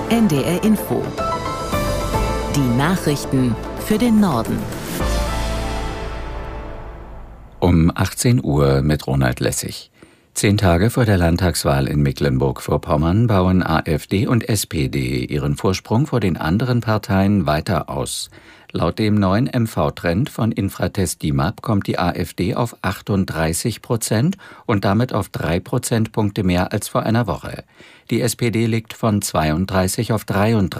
NDR Info. Die Nachrichten für den Norden. Um 18 Uhr mit Ronald Lessig. 10 Tage vor der Landtagswahl in Mecklenburg-Vorpommern bauen AfD und SPD ihren Vorsprung vor den anderen Parteien weiter aus. Laut dem neuen MV-Trend von Infratest DIMAP kommt die AfD auf 38% und damit auf 3 Prozentpunkte mehr als vor einer Woche. Die SPD legt von 32 auf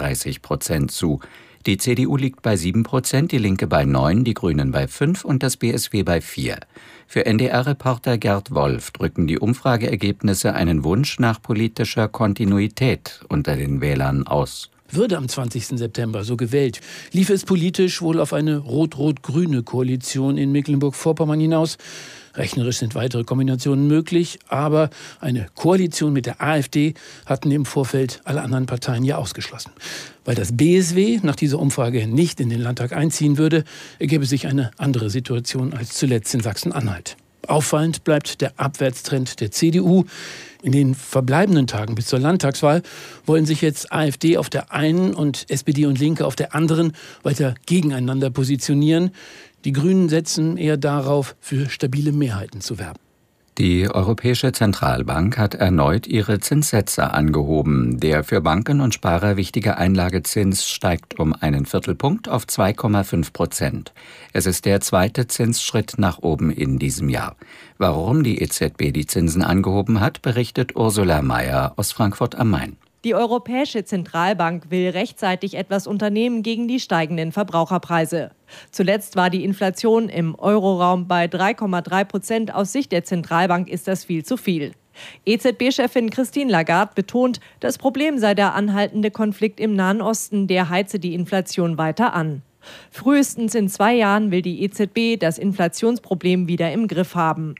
33% zu. Die CDU liegt bei 7%, die Linke bei 9%, die Grünen bei 5% und das BSW bei 4%. Für NDR-Reporter Gerd Wolf drücken die Umfrageergebnisse einen Wunsch nach politischer Kontinuität unter den Wählern aus. Würde am 20. September so gewählt, lief es politisch wohl auf eine rot-rot-grüne Koalition in Mecklenburg-Vorpommern hinaus. Rechnerisch sind weitere Kombinationen möglich, aber eine Koalition mit der AfD hatten im Vorfeld alle anderen Parteien ja ausgeschlossen. Weil das BSW nach dieser Umfrage nicht in den Landtag einziehen würde, ergäbe sich eine andere Situation als zuletzt in Sachsen-Anhalt. Auffallend bleibt der Abwärtstrend der CDU. In den verbleibenden Tagen bis zur Landtagswahl wollen sich jetzt AfD auf der einen und SPD und Linke auf der anderen weiter gegeneinander positionieren. Die Grünen setzen eher darauf, für stabile Mehrheiten zu werben. Die Europäische Zentralbank hat erneut ihre Zinssätze angehoben. Der für Banken und Sparer wichtige Einlagezins steigt um einen Viertelpunkt auf 2,5%. Es ist der zweite Zinsschritt nach oben in diesem Jahr. Warum die EZB die Zinsen angehoben hat, berichtet Ursula Mayer aus Frankfurt am Main. Die Europäische Zentralbank will rechtzeitig etwas unternehmen gegen die steigenden Verbraucherpreise. Zuletzt war die Inflation im Euroraum bei 3,3%. Aus Sicht der Zentralbank ist das viel zu viel. EZB-Chefin Christine Lagarde betont, das Problem sei der anhaltende Konflikt im Nahen Osten, der heize die Inflation weiter an. Frühestens in 2 Jahren will die EZB das Inflationsproblem wieder im Griff haben.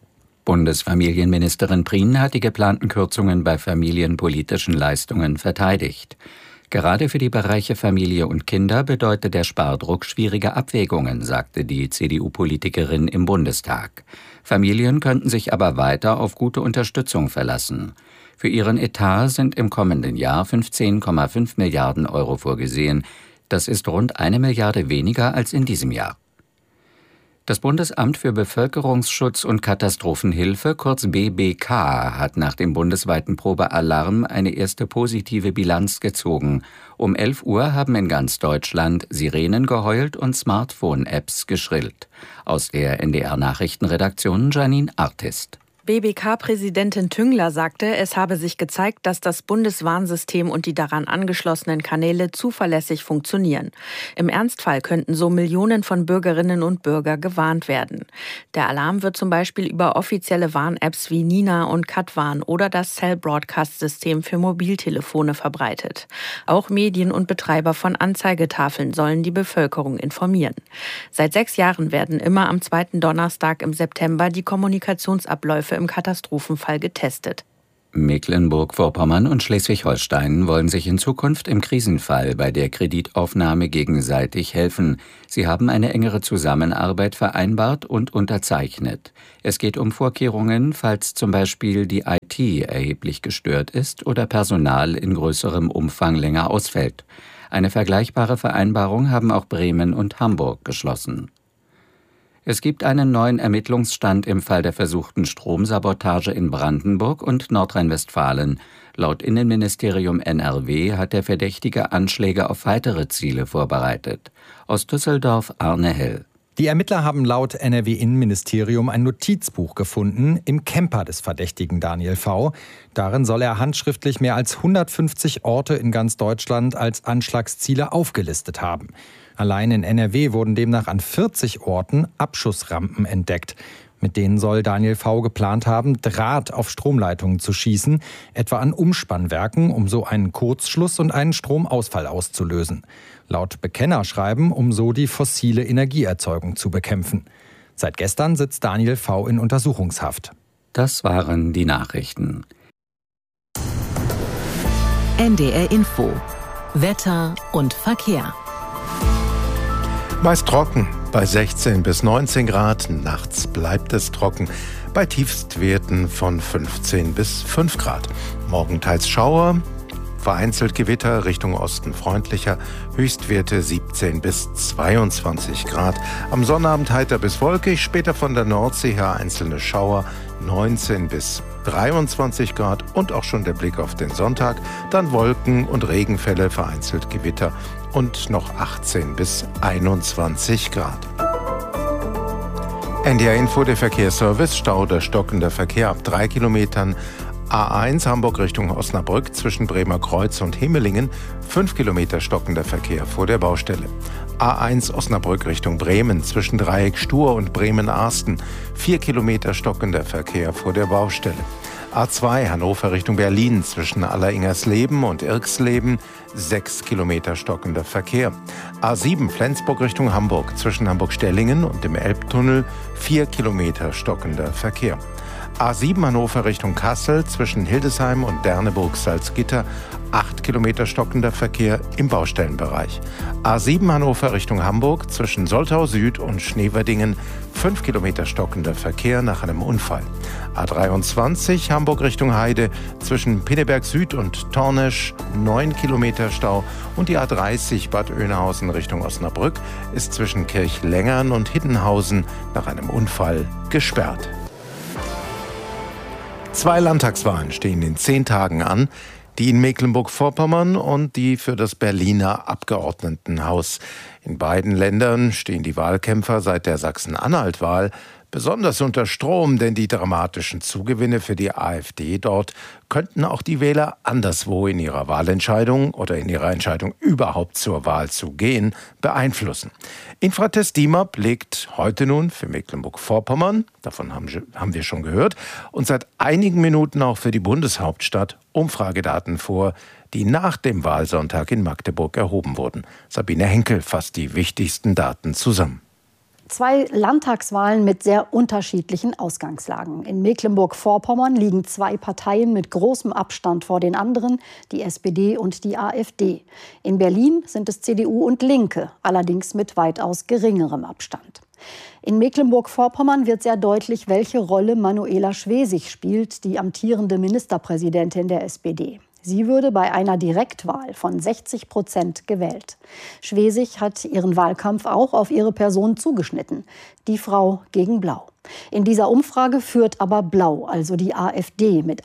Bundesfamilienministerin Prien hat die geplanten Kürzungen bei familienpolitischen Leistungen verteidigt. Gerade für die Bereiche Familie und Kinder bedeutet der Spardruck schwierige Abwägungen, sagte die CDU-Politikerin im Bundestag. Familien könnten sich aber weiter auf gute Unterstützung verlassen. Für ihren Etat sind im kommenden Jahr 15,5 Milliarden Euro vorgesehen. Das ist rund 1 Milliarde weniger als in diesem Jahr. Das Bundesamt für Bevölkerungsschutz und Katastrophenhilfe, kurz BBK, hat nach dem bundesweiten Probealarm eine erste positive Bilanz gezogen. Um 11 Uhr haben in ganz Deutschland Sirenen geheult und Smartphone-Apps geschrillt. Aus der NDR-Nachrichtenredaktion Janine Artist. BBK-Präsidentin Tüngler sagte, es habe sich gezeigt, dass das Bundeswarnsystem und die daran angeschlossenen Kanäle zuverlässig funktionieren. Im Ernstfall könnten so Millionen von Bürgerinnen und Bürgern gewarnt werden. Der Alarm wird zum Beispiel über offizielle Warn-Apps wie Nina und Katwarn oder das Cell-Broadcast-System für Mobiltelefone verbreitet. Auch Medien und Betreiber von Anzeigetafeln sollen die Bevölkerung informieren. Seit 6 Jahren werden immer am 2. Donnerstag im September die Kommunikationsabläufe im Katastrophenfall getestet. Mecklenburg-Vorpommern und Schleswig-Holstein wollen sich in Zukunft im Krisenfall bei der Kreditaufnahme gegenseitig helfen. Sie haben eine engere Zusammenarbeit vereinbart und unterzeichnet. Es geht um Vorkehrungen, falls zum Beispiel die IT erheblich gestört ist oder Personal in größerem Umfang länger ausfällt. Eine vergleichbare Vereinbarung haben auch Bremen und Hamburg geschlossen. Es gibt einen neuen Ermittlungsstand im Fall der versuchten Stromsabotage in Brandenburg und Nordrhein-Westfalen. Laut Innenministerium NRW hat der Verdächtige Anschläge auf weitere Ziele vorbereitet. Aus Düsseldorf Arne Hell. Die Ermittler haben laut NRW-Innenministerium ein Notizbuch gefunden im Camper des Verdächtigen Daniel V. Darin soll er handschriftlich mehr als 150 Orte in ganz Deutschland als Anschlagsziele aufgelistet haben. Allein in NRW wurden demnach an 40 Orten Abschussrampen entdeckt. Mit denen soll Daniel V. geplant haben, Draht auf Stromleitungen zu schießen, etwa an Umspannwerken, um so einen Kurzschluss und einen Stromausfall auszulösen. Laut Bekennerschreiben, um so die fossile Energieerzeugung zu bekämpfen. Seit gestern sitzt Daniel V. in Untersuchungshaft. Das waren die Nachrichten. NDR Info. Wetter und Verkehr. Meist trocken, bei 16 bis 19 Grad. Nachts bleibt es trocken, bei Tiefstwerten von 15 bis 5 Grad. Morgen teils Schauer, Vereinzelt Gewitter, Richtung Osten freundlicher, Höchstwerte 17 bis 22 Grad. Am Sonnabend heiter bis wolkig, später von der Nordsee her einzelne Schauer, 19 bis 23 Grad und auch schon der Blick auf den Sonntag, dann Wolken und Regenfälle, vereinzelt Gewitter und noch 18 bis 21 Grad. NDR Info, der Verkehrsservice, Stau oder stockender Verkehr ab 3 Kilometern. A1 Hamburg Richtung Osnabrück zwischen Bremer Kreuz und Himmelingen, 5 Kilometer stockender Verkehr vor der Baustelle. A1 Osnabrück Richtung Bremen zwischen Dreieck Stur und Bremen-Arsten, 4 Kilometer stockender Verkehr vor der Baustelle. A2 Hannover Richtung Berlin zwischen Alleringers-Leben und Irxleben, 6 Kilometer stockender Verkehr. A7 Flensburg Richtung Hamburg zwischen Hamburg-Stellingen und dem Elbtunnel, 4 Kilometer stockender Verkehr. A7 Hannover Richtung Kassel zwischen Hildesheim und Derneburg-Salzgitter, 8 Kilometer stockender Verkehr im Baustellenbereich. A7 Hannover Richtung Hamburg zwischen Soltau Süd und Schneverdingen, 5 Kilometer stockender Verkehr nach einem Unfall. A23 Hamburg Richtung Heide zwischen Pinneberg Süd und Tornesch, 9 Kilometer Stau. Und die A30 Bad Oeynhausen Richtung Osnabrück ist zwischen Kirchlengern und Hiddenhausen nach einem Unfall gesperrt. 2 Landtagswahlen stehen in 10 Tagen an, die in Mecklenburg-Vorpommern und die für das Berliner Abgeordnetenhaus. In beiden Ländern stehen die Wahlkämpfer seit der Sachsen-Anhalt-Wahl besonders unter Strom, denn die dramatischen Zugewinne für die AfD dort könnten auch die Wähler anderswo in ihrer Wahlentscheidung oder in ihrer Entscheidung überhaupt zur Wahl zu gehen, beeinflussen. Infratest DIMAP legt heute nun für Mecklenburg-Vorpommern, davon haben wir schon gehört, und seit einigen Minuten auch für die Bundeshauptstadt Umfragedaten vor, die nach dem Wahlsonntag in Magdeburg erhoben wurden. Sabine Henkel fasst die wichtigsten Daten zusammen. 2 Landtagswahlen mit sehr unterschiedlichen Ausgangslagen. In Mecklenburg-Vorpommern liegen 2 Parteien mit großem Abstand vor den anderen, die SPD und die AfD. In Berlin sind es CDU und Linke, allerdings mit weitaus geringerem Abstand. In Mecklenburg-Vorpommern wird sehr deutlich, welche Rolle Manuela Schwesig spielt, die amtierende Ministerpräsidentin der SPD. Sie würde bei einer Direktwahl von 60% gewählt. Schwesig hat ihren Wahlkampf auch auf ihre Person zugeschnitten. Die Frau gegen Blau. In dieser Umfrage führt aber Blau, also die AfD, mit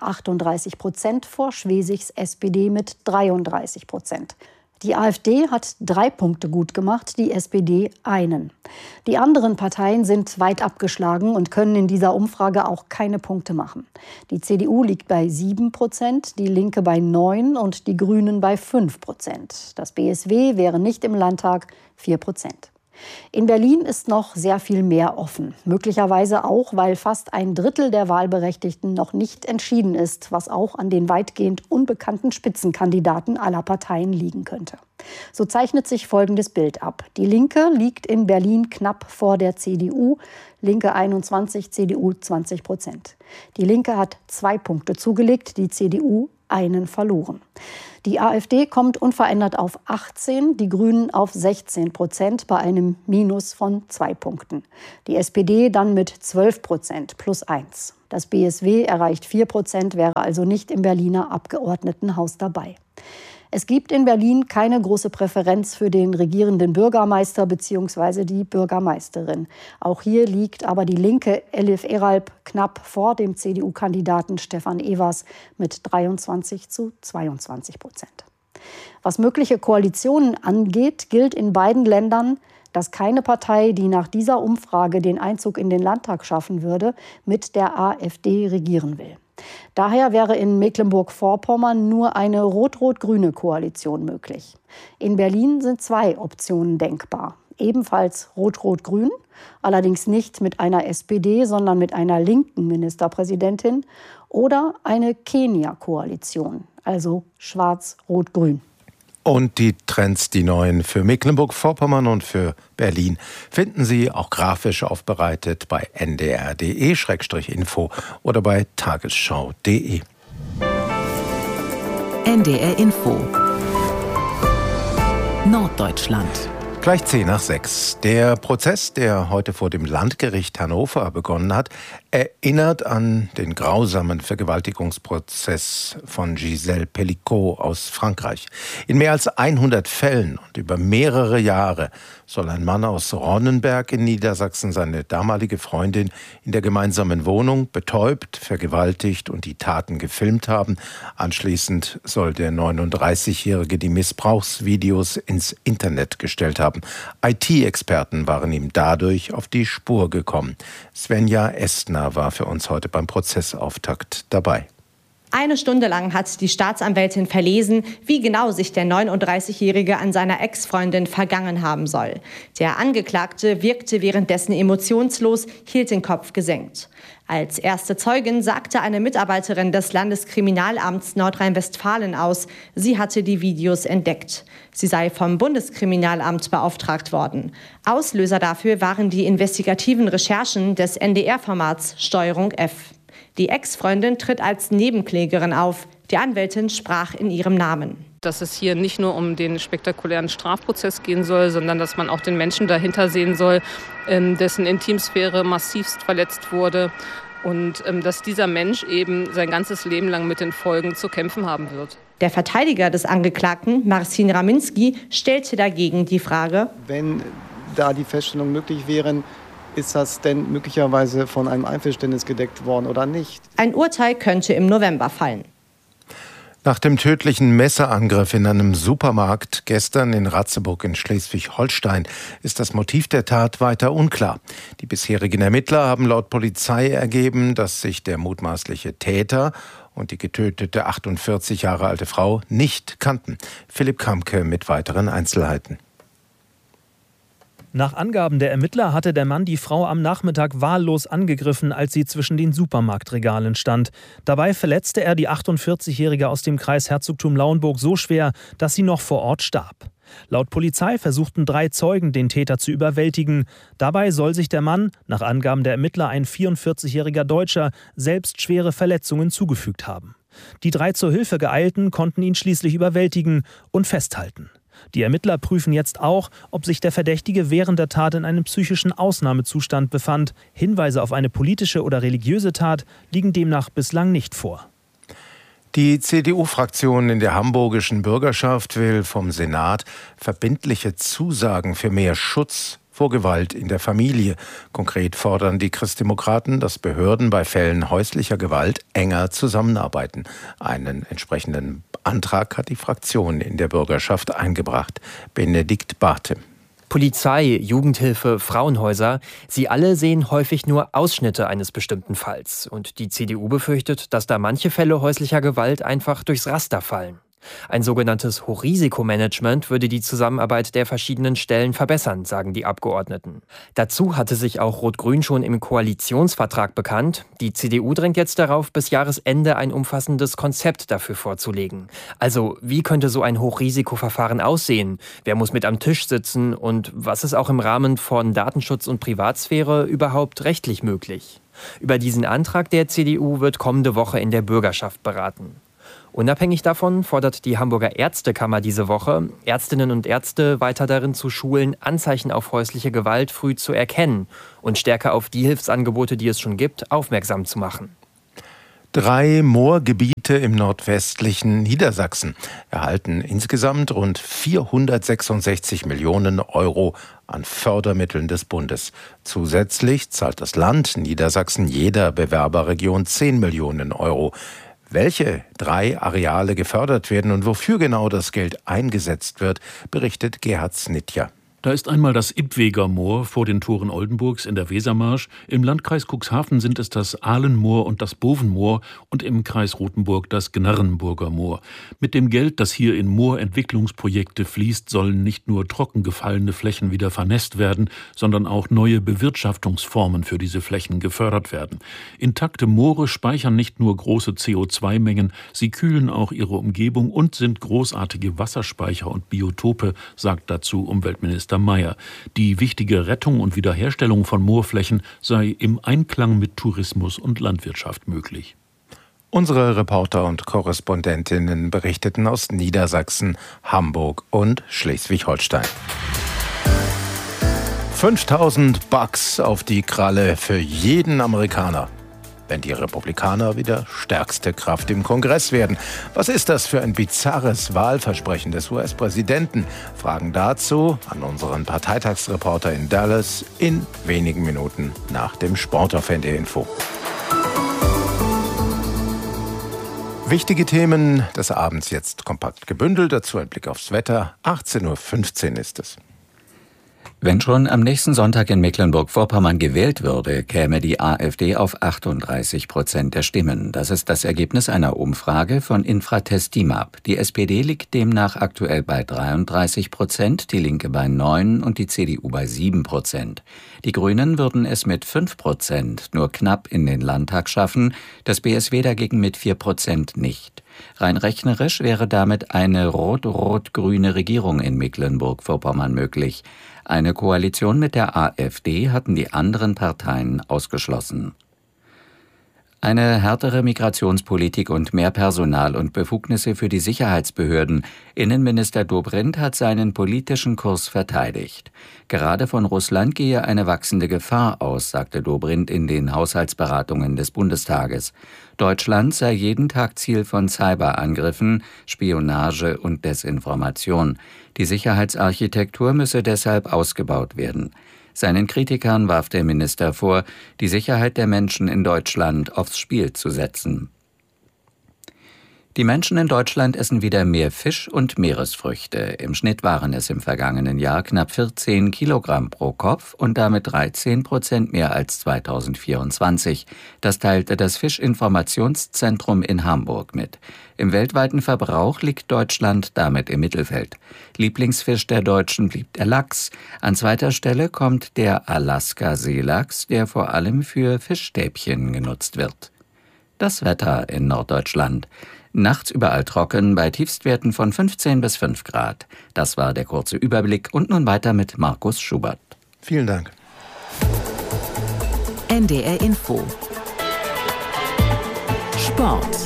38% vor Schwesigs SPD mit 33%. Die AfD hat 3 Punkte gut gemacht, die SPD einen. Die anderen Parteien sind weit abgeschlagen und können in dieser Umfrage auch keine Punkte machen. Die CDU liegt bei 7%, die Linke bei 9% und die Grünen bei 5%. Das BSW wäre nicht im Landtag 4%. In Berlin ist noch sehr viel mehr offen. Möglicherweise auch, weil fast ein Drittel der Wahlberechtigten noch nicht entschieden ist, was auch an den weitgehend unbekannten Spitzenkandidaten aller Parteien liegen könnte. So zeichnet sich folgendes Bild ab. Die Linke liegt in Berlin knapp vor der CDU, Linke 21, CDU 20%. Die Linke hat 2 Punkte zugelegt, die CDU einen verloren. Die AfD kommt unverändert auf 18, die Grünen auf 16% bei einem Minus von 2 Punkten. Die SPD dann mit 12% plus 1. Das BSW erreicht 4%, wäre also nicht im Berliner Abgeordnetenhaus dabei. Es gibt in Berlin keine große Präferenz für den regierenden Bürgermeister bzw. die Bürgermeisterin. Auch hier liegt aber die Linke Elif Eralp knapp vor dem CDU-Kandidaten Stefan Evers mit 23-22%. Was mögliche Koalitionen angeht, gilt in beiden Ländern, dass keine Partei, die nach dieser Umfrage den Einzug in den Landtag schaffen würde, mit der AfD regieren will. Daher wäre in Mecklenburg-Vorpommern nur eine rot-rot-grüne Koalition möglich. In Berlin sind 2 Optionen denkbar. Ebenfalls rot-rot-grün, allerdings nicht mit einer SPD, sondern mit einer linken Ministerpräsidentin, oder eine Kenia-Koalition, also schwarz-rot-grün. Und die Trends, die neuen für Mecklenburg-Vorpommern und für Berlin, finden Sie auch grafisch aufbereitet bei ndr.de/info oder bei tagesschau.de. NDR Info Norddeutschland. Gleich 5:10. Der Prozess, der heute vor dem Landgericht Hannover begonnen hat, erinnert an den grausamen Vergewaltigungsprozess von Gisèle Pelicot aus Frankreich. In mehr als 100 Fällen und über mehrere Jahre soll ein Mann aus Ronnenberg in Niedersachsen seine damalige Freundin in der gemeinsamen Wohnung betäubt, vergewaltigt und die Taten gefilmt haben. Anschließend soll der 39-Jährige die Missbrauchsvideos ins Internet gestellt haben. IT-Experten waren ihm dadurch auf die Spur gekommen. Svenja Estner war für uns heute beim Prozessauftakt dabei. 1 Stunde lang hat die Staatsanwältin verlesen, wie genau sich der 39-Jährige an seiner Ex-Freundin vergangen haben soll. Der Angeklagte wirkte währenddessen emotionslos, hielt den Kopf gesenkt. Als erste Zeugin sagte eine Mitarbeiterin des Landeskriminalamts Nordrhein-Westfalen aus, sie hatte die Videos entdeckt. Sie sei vom Bundeskriminalamt beauftragt worden. Auslöser dafür waren die investigativen Recherchen des NDR-Formats Steuerung F. Die Ex-Freundin tritt als Nebenklägerin auf. Die Anwältin sprach in ihrem Namen. Dass es hier nicht nur um den spektakulären Strafprozess gehen soll, sondern dass man auch den Menschen dahinter sehen soll, dessen Intimsphäre massivst verletzt wurde. Und dass dieser Mensch eben sein ganzes Leben lang mit den Folgen zu kämpfen haben wird. Der Verteidiger des Angeklagten, Marcin Raminski, stellte dagegen die Frage: Wenn da die Feststellung möglich wären, ist das denn möglicherweise von einem Einverständnis gedeckt worden oder nicht? Ein Urteil könnte im November fallen. Nach dem tödlichen Messerangriff in einem Supermarkt gestern in Ratzeburg in Schleswig-Holstein ist das Motiv der Tat weiter unklar. Die bisherigen Ermittler haben laut Polizei ergeben, dass sich der mutmaßliche Täter und die getötete 48 Jahre alte Frau nicht kannten. Philipp Kamke mit weiteren Einzelheiten. Nach Angaben der Ermittler hatte der Mann die Frau am Nachmittag wahllos angegriffen, als sie zwischen den Supermarktregalen stand. Dabei verletzte er die 48-Jährige aus dem Kreis Herzogtum Lauenburg so schwer, dass sie noch vor Ort starb. Laut Polizei versuchten 3 Zeugen, den Täter zu überwältigen. Dabei soll sich der Mann, nach Angaben der Ermittler ein 44-jähriger Deutscher, selbst schwere Verletzungen zugefügt haben. Die 3 zur Hilfe geeilten konnten ihn schließlich überwältigen und festhalten. Die Ermittler prüfen jetzt auch, ob sich der Verdächtige während der Tat in einem psychischen Ausnahmezustand befand. Hinweise auf eine politische oder religiöse Tat liegen demnach bislang nicht vor. Die CDU-Fraktion in der hamburgischen Bürgerschaft will vom Senat verbindliche Zusagen für mehr Schutz vor Gewalt in der Familie. Konkret fordern die Christdemokraten, dass Behörden bei Fällen häuslicher Gewalt enger zusammenarbeiten. Einen entsprechenden Antrag hat die Fraktion in der Bürgerschaft eingebracht. Benedikt Barthe. Polizei, Jugendhilfe, Frauenhäuser, sie alle sehen häufig nur Ausschnitte eines bestimmten Falls. Und die CDU befürchtet, dass da manche Fälle häuslicher Gewalt einfach durchs Raster fallen. Ein sogenanntes Hochrisikomanagement würde die Zusammenarbeit der verschiedenen Stellen verbessern, sagen die Abgeordneten. Dazu hatte sich auch Rot-Grün schon im Koalitionsvertrag bekannt. Die CDU drängt jetzt darauf, bis Jahresende ein umfassendes Konzept dafür vorzulegen. Also, wie könnte so ein Hochrisikoverfahren aussehen? Wer muss mit am Tisch sitzen? Und was ist auch im Rahmen von Datenschutz und Privatsphäre überhaupt rechtlich möglich? Über diesen Antrag der CDU wird kommende Woche in der Bürgerschaft beraten. Unabhängig davon fordert die Hamburger Ärztekammer diese Woche, Ärztinnen und Ärzte weiter darin zu schulen, Anzeichen auf häusliche Gewalt früh zu erkennen und stärker auf die Hilfsangebote, die es schon gibt, aufmerksam zu machen. 3 Moorgebiete im nordwestlichen Niedersachsen erhalten insgesamt rund 466 Millionen Euro an Fördermitteln des Bundes. Zusätzlich zahlt das Land Niedersachsen jeder Bewerberregion 10 Millionen Euro. Welche 3 Areale gefördert werden und wofür genau das Geld eingesetzt wird, berichtet Gerhard Snitja. Da ist einmal das Ippweger Moor vor den Toren Oldenburgs in der Wesermarsch. Im Landkreis Cuxhaven sind es das Ahlenmoor und das Bovenmoor und im Kreis Rothenburg das Gnarrenburger Moor. Mit dem Geld, das hier in Moorentwicklungsprojekte fließt, sollen nicht nur trockengefallene Flächen wieder vernässt werden, sondern auch neue Bewirtschaftungsformen für diese Flächen gefördert werden. Intakte Moore speichern nicht nur große CO2-Mengen, sie kühlen auch ihre Umgebung und sind großartige Wasserspeicher und Biotope, sagt dazu Umweltminister Mayer. Die wichtige Rettung und Wiederherstellung von Moorflächen sei im Einklang mit Tourismus und Landwirtschaft möglich. Unsere Reporter und Korrespondentinnen berichteten aus Niedersachsen, Hamburg und Schleswig-Holstein. $5.000 auf die Kralle für jeden Amerikaner, wenn die Republikaner wieder stärkste Kraft im Kongress werden. Was ist das für ein bizarres Wahlversprechen des US-Präsidenten? Fragen dazu an unseren Parteitagsreporter in Dallas in wenigen Minuten nach dem Sport auf NDR Info. Wichtige Themen des Abends jetzt kompakt gebündelt. Dazu ein Blick aufs Wetter. 18.15 Uhr ist es. Wenn schon am nächsten Sonntag in Mecklenburg-Vorpommern gewählt würde, käme die AfD auf 38% der Stimmen. Das ist das Ergebnis einer Umfrage von Infratest DIMAP. Die SPD liegt demnach aktuell bei 33%, die Linke bei 9% und die CDU bei 7%. Die Grünen würden es mit 5% nur knapp in den Landtag schaffen, das BSW dagegen mit 4% nicht. Rein rechnerisch wäre damit eine rot-rot-grüne Regierung in Mecklenburg-Vorpommern möglich. Eine Koalition mit der AfD hatten die anderen Parteien ausgeschlossen. Eine härtere Migrationspolitik und mehr Personal und Befugnisse für die Sicherheitsbehörden. Innenminister Dobrindt hat seinen politischen Kurs verteidigt. Gerade von Russland gehe eine wachsende Gefahr aus, sagte Dobrindt in den Haushaltsberatungen des Bundestages. Deutschland sei jeden Tag Ziel von Cyberangriffen, Spionage und Desinformation. Die Sicherheitsarchitektur müsse deshalb ausgebaut werden. Seinen Kritikern warf der Minister vor, die Sicherheit der Menschen in Deutschland aufs Spiel zu setzen. Die Menschen in Deutschland essen wieder mehr Fisch und Meeresfrüchte. Im Schnitt waren es im vergangenen Jahr knapp 14 Kilogramm pro Kopf und damit 13% mehr als 2024. Das teilte das Fischinformationszentrum in Hamburg mit. Im weltweiten Verbrauch liegt Deutschland damit im Mittelfeld. Lieblingsfisch der Deutschen blieb der Lachs. An zweiter Stelle kommt der Alaska-Seelachs, der vor allem für Fischstäbchen genutzt wird. Das Wetter in Norddeutschland. Nachts überall trocken, bei Tiefstwerten von 15 bis 5 Grad. Das war der kurze Überblick und nun weiter mit Markus Schubert. Vielen Dank. NDR Info. Sport.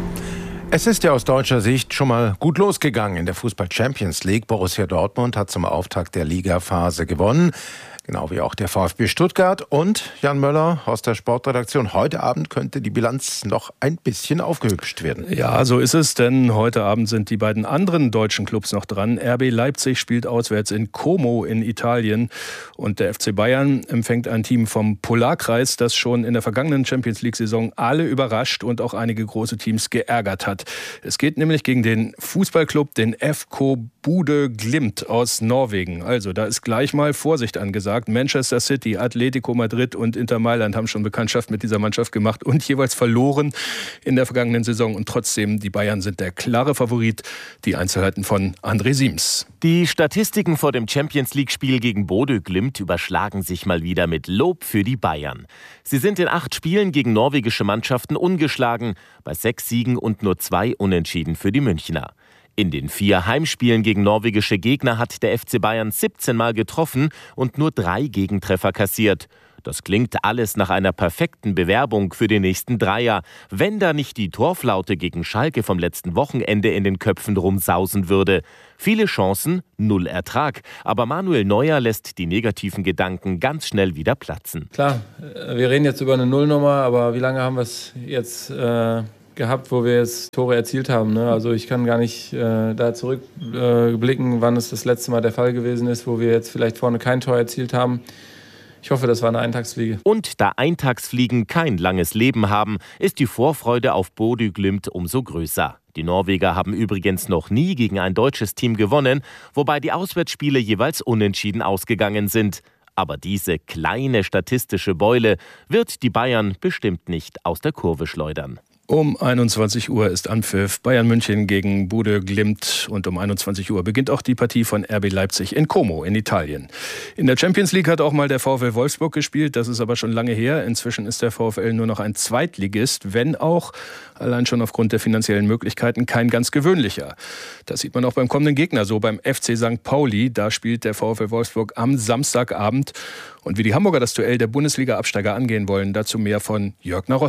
Es ist ja aus deutscher Sicht schon mal gut losgegangen in der Fußball-Champions League. Borussia Dortmund hat zum Auftakt der Ligaphase gewonnen. Genau wie auch der VfB Stuttgart und Jan Möller aus der Sportredaktion. Heute Abend könnte die Bilanz noch ein bisschen aufgehübscht werden. Ja, so ist es, denn heute Abend sind die beiden anderen deutschen Clubs noch dran. RB Leipzig spielt auswärts in Como in Italien und der FC Bayern empfängt ein Team vom Polarkreis, das schon in der vergangenen Champions-League-Saison alle überrascht und auch einige große Teams geärgert hat. Es geht nämlich gegen den Fußballclub, den FK Bodø Glimt aus Norwegen. Also da ist gleich mal Vorsicht angesagt. Manchester City, Atletico Madrid und Inter Mailand haben schon Bekanntschaft mit dieser Mannschaft gemacht und jeweils verloren in der vergangenen Saison. Und trotzdem, die Bayern sind der klare Favorit. Die Einzelheiten von André Siems. Die Statistiken vor dem Champions-League-Spiel gegen Bodø Glimt überschlagen sich mal wieder mit Lob für die Bayern. Sie sind in 8 Spielen gegen norwegische Mannschaften ungeschlagen, bei 6 Siegen und nur 2 Unentschieden für die Münchner. In den 4 Heimspielen gegen norwegische Gegner hat der FC Bayern 17 Mal getroffen und nur 3 Gegentreffer kassiert. Das klingt alles nach einer perfekten Bewerbung für den nächsten Dreier, wenn da nicht die Torflaute gegen Schalke vom letzten Wochenende in den Köpfen rumsausen würde. Viele Chancen, 0 Ertrag. Aber Manuel Neuer lässt die negativen Gedanken ganz schnell wieder platzen. Klar, wir reden jetzt über eine Nullnummer, aber wie lange haben wir es jetzt gehabt, wo wir jetzt Tore erzielt haben. Ne? Also ich kann gar nicht da zurückblicken, wann es das letzte Mal der Fall gewesen ist, wo wir jetzt vielleicht vorne kein Tor erzielt haben. Ich hoffe, das war eine Eintagsfliege. Und da Eintagsfliegen kein langes Leben haben, ist die Vorfreude auf Bodø Glimt umso größer. Die Norweger haben übrigens noch nie gegen ein deutsches Team gewonnen, wobei die Auswärtsspiele jeweils unentschieden ausgegangen sind. Aber diese kleine statistische Beule wird die Bayern bestimmt nicht aus der Kurve schleudern. Um 21 Uhr ist Anpfiff Bayern München gegen Bodø Glimt und um 21 Uhr beginnt auch die Partie von RB Leipzig in Como in Italien. In der Champions League hat auch mal der VfL Wolfsburg gespielt, das ist aber schon lange her. Inzwischen ist der VfL nur noch ein Zweitligist, wenn auch allein schon aufgrund der finanziellen Möglichkeiten kein ganz gewöhnlicher. Das sieht man auch beim kommenden Gegner so, beim FC St. Pauli. Da spielt der VfL Wolfsburg am Samstagabend. Und wie die Hamburger das Duell der Bundesliga-Absteiger angehen wollen, dazu mehr von Jörg Naroska.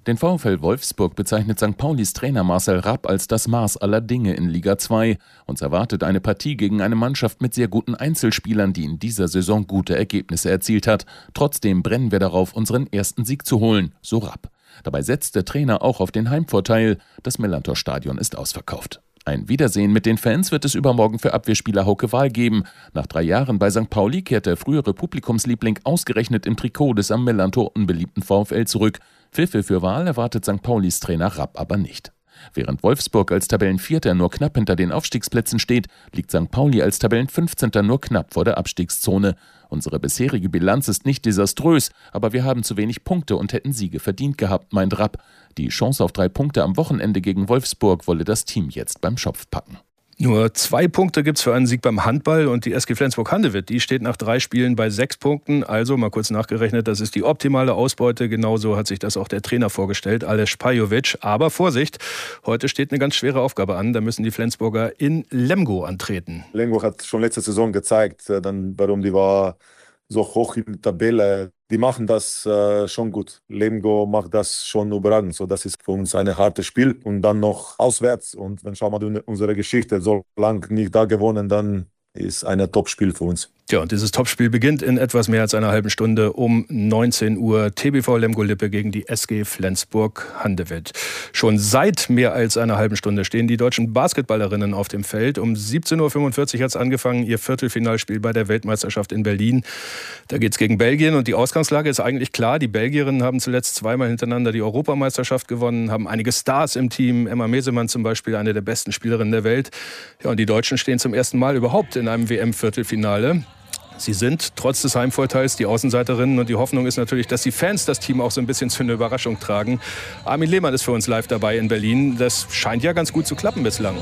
Den VfL Wolfsburg bezeichnet St. Paulis Trainer Marcel Rapp als das Maß aller Dinge in Liga 2. Uns erwartet eine Partie gegen eine Mannschaft mit sehr guten Einzelspielern, die in dieser Saison gute Ergebnisse erzielt hat. Trotzdem brennen wir darauf, unseren ersten Sieg zu holen, so Rapp. Dabei setzt der Trainer auch auf den Heimvorteil. Das Millantor-Stadion ist ausverkauft. Ein Wiedersehen mit den Fans wird es übermorgen für Abwehrspieler Hauke Wahl geben. Nach 3 Jahren bei St. Pauli kehrt der frühere Publikumsliebling ausgerechnet im Trikot des am Millantor unbeliebten VfL zurück. Pfiffe für Wahl erwartet St. Paulis Trainer Rapp aber nicht. Während Wolfsburg als Tabellenvierter nur knapp hinter den Aufstiegsplätzen steht, liegt St. Pauli als Tabellenfünfzehnter nur knapp vor der Abstiegszone. Unsere bisherige Bilanz ist nicht desaströs, aber wir haben zu wenig Punkte und hätten Siege verdient gehabt, meint Rapp. Die Chance auf 3 Punkte am Wochenende gegen Wolfsburg wolle das Team jetzt beim Schopf packen. Nur 2 Punkte gibt es für einen Sieg beim Handball und die SG Flensburg-Handewitt, die steht nach 3 Spielen bei 6 Punkten. Also mal kurz nachgerechnet, das ist die optimale Ausbeute. Genauso hat sich das auch der Trainer vorgestellt, Aleš Spajovic. Aber Vorsicht, heute steht eine ganz schwere Aufgabe an. Da müssen die Flensburger in Lemgo antreten. Lemgo hat schon letzte Saison gezeigt, warum die war so hoch in der Tabelle. Die machen das schon gut. Lemgo macht das schon überragend. So, das ist für uns ein hartes Spiel. Und dann noch auswärts. Und wenn schauen wir unsere Geschichte, so lange nicht da gewonnen, dann ist ein Topspiel für uns. Ja, und dieses Topspiel beginnt in etwas mehr als einer halben Stunde um 19 Uhr. TBV Lemgo-Lippe gegen die SG Flensburg-Handewitt. Schon seit mehr als einer halben Stunde stehen die deutschen Basketballerinnen auf dem Feld. Um 17.45 Uhr hat es angefangen, ihr Viertelfinalspiel bei der Weltmeisterschaft in Berlin. Da geht es gegen Belgien und die Ausgangslage ist eigentlich klar. Die Belgierinnen haben zuletzt 2-mal hintereinander die Europameisterschaft gewonnen, haben einige Stars im Team. Emma Mesemann zum Beispiel, eine der besten Spielerinnen der Welt. Ja, und die Deutschen stehen zum ersten Mal überhaupt in einem WM-Viertelfinale. Sie sind trotz des Heimvorteils die Außenseiterinnen und die Hoffnung ist natürlich, dass die Fans das Team auch so ein bisschen für eine Überraschung tragen. Armin Lehmann ist für uns live dabei in Berlin. Das scheint ja ganz gut zu klappen bislang.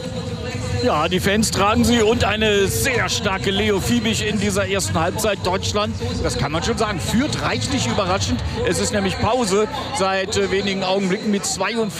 Ja, die Fans tragen sie und eine sehr starke Leo Fiebig in dieser ersten Halbzeit. Deutschland, das kann man schon sagen, führt reichlich überraschend. Es ist nämlich Pause seit wenigen Augenblicken mit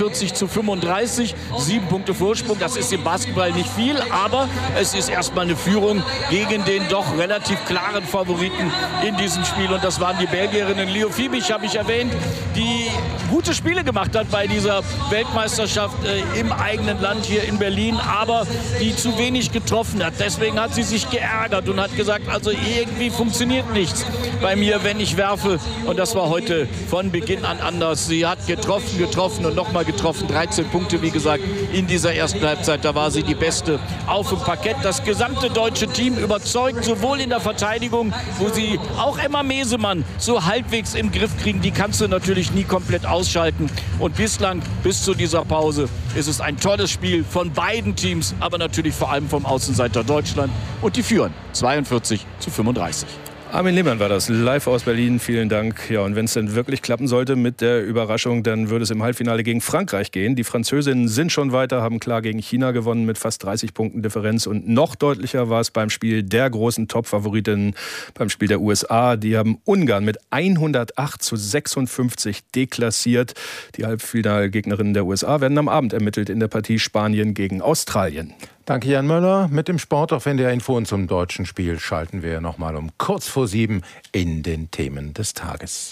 42:35. 7 Punkte Vorsprung, das ist im Basketball nicht viel, aber es ist erstmal eine Führung gegen den doch relativ klaren Favoriten in diesem Spiel. Und das waren die Belgierinnen. Leo Fiebig habe ich erwähnt, die gute Spiele gemacht hat bei dieser Weltmeisterschaft im eigenen Land hier in Berlin, aber die zu wenig getroffen hat. Deswegen hat sie sich geärgert und hat gesagt, also irgendwie funktioniert nichts bei mir, wenn ich werfe. Und das war heute von Beginn an anders. Sie hat getroffen und nochmal getroffen. 13 Punkte, wie gesagt, in dieser ersten Halbzeit. Da war sie die Beste auf dem Parkett. Das gesamte deutsche Team überzeugt, sowohl in der Verteidigung, wo sie auch Emma Mesemann so halbwegs im Griff kriegen. Die kannst du natürlich nie komplett ausschalten. Und bislang, bis zu dieser Pause, ist es ein tolles Spiel von beiden Teams, aber natürlich vor allem vom Außenseiter Deutschland. Und die führen 42:35. Armin Lehmann war das, live aus Berlin. Vielen Dank. Ja, und wenn es denn wirklich klappen sollte mit der Überraschung, dann würde es im Halbfinale gegen Frankreich gehen. Die Französinnen sind schon weiter, haben klar gegen China gewonnen mit fast 30 Punkten Differenz. Und noch deutlicher war es beim Spiel der großen Top-Favoritinnen, beim Spiel der USA. Die haben Ungarn mit 108:56 deklassiert. Die Halbfinalgegnerinnen der USA werden am Abend ermittelt in der Partie Spanien gegen Australien. Danke, Jan Möller. Mit dem Sport auf NDR Info und zum deutschen Spiel schalten wir nochmal um kurz vor 7 in den Themen des Tages.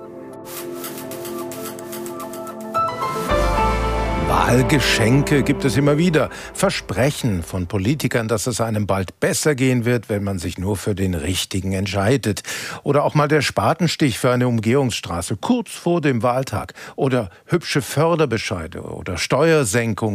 Wahlgeschenke gibt es immer wieder. Versprechen von Politikern, dass es einem bald besser gehen wird, wenn man sich nur für den Richtigen entscheidet. Oder auch mal der Spatenstich für eine Umgehungsstraße kurz vor dem Wahltag. Oder hübsche Förderbescheide oder Steuersenkungen.